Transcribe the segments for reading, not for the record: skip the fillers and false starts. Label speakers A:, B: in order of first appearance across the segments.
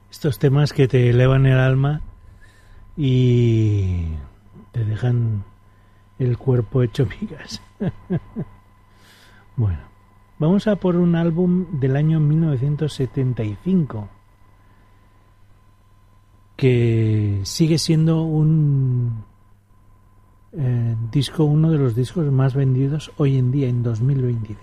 A: Estos temas que te elevan el alma y te dejan el cuerpo hecho migas. Bueno, vamos a por un álbum del año 1975 que sigue siendo un disco, uno de los discos más vendidos hoy en día, en 2025.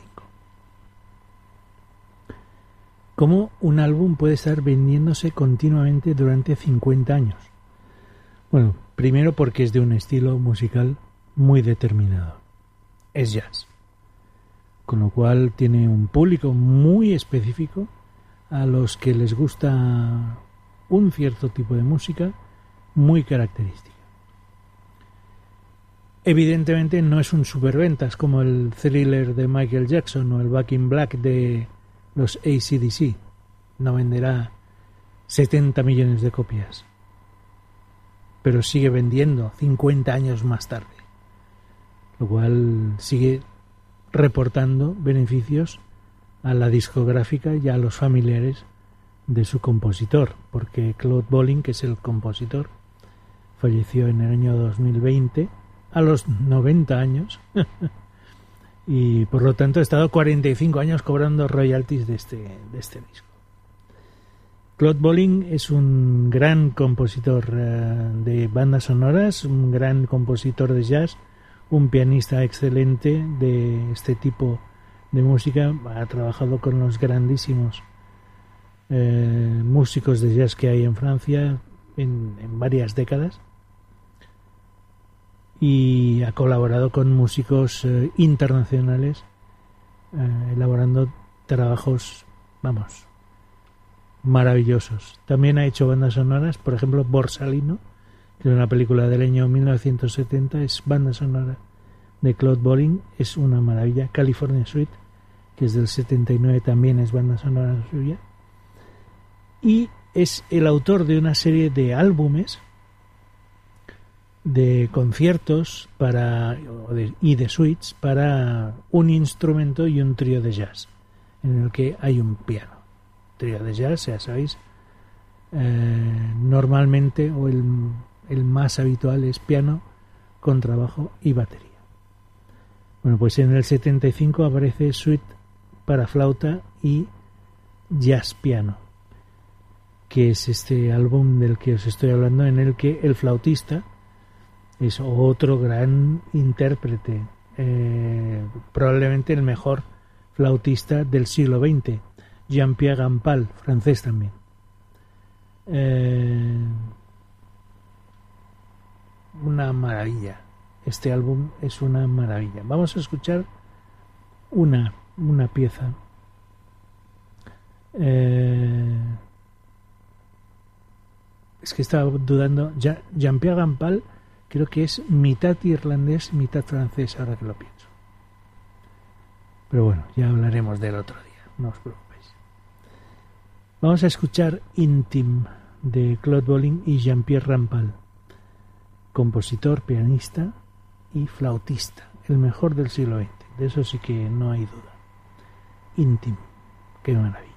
A: ¿Cómo un álbum puede estar vendiéndose continuamente durante 50 años? Bueno, primero porque es de un estilo musical muy determinado. Es jazz. Con lo cual tiene un público muy específico a los que les gusta un cierto tipo de música muy característica. Evidentemente no es un superventas como el Thriller de Michael Jackson o el Back in Black de los AC/DC. No venderá 70 millones de copias, pero sigue vendiendo 50 años más tarde, lo cual sigue reportando beneficios a la discográfica y a los familiares de su compositor, porque Claude Bolling, que es el compositor, falleció en el año 2020 a los 90 años y por lo tanto ha estado 45 años cobrando royalties de este disco. Claude Bolling es un gran compositor de bandas sonoras, un gran compositor de jazz, un pianista excelente de este tipo de música. Ha trabajado con los grandísimos músicos de jazz que hay en Francia en varias décadas y ha colaborado con músicos internacionales elaborando trabajos, maravillosos. También ha hecho bandas sonoras, por ejemplo Borsalino, que es una película del año 1970, es banda sonora de Claude Bolling, es una maravilla. California Suite, que es del 79, también es banda sonora suya. Y es el autor de una serie de álbumes, de conciertos y de suites para un instrumento y un trío de jazz, en el que hay un piano. Trío de jazz, ya sabéis, normalmente, o el más habitual es piano, contrabajo y batería. Bueno, pues en el 75 aparece Suite para flauta y jazz piano, que es este álbum del que os estoy hablando, en el que el flautista es otro gran intérprete, probablemente el mejor flautista del siglo XX, Jean-Pierre Rampal, francés también. Una maravilla. Este álbum es una maravilla. Vamos a escuchar una pieza. Es que estaba dudando. Jean-Pierre Rampal creo que es mitad irlandés, mitad francés, ahora que lo pienso. Pero bueno, ya hablaremos del otro día, no os preocupéis. Vamos a escuchar Intime de Claude Bolling y Jean-Pierre Rampal, compositor, pianista y flautista, el mejor del siglo XX, de eso sí que no hay duda. Intime, qué maravilla.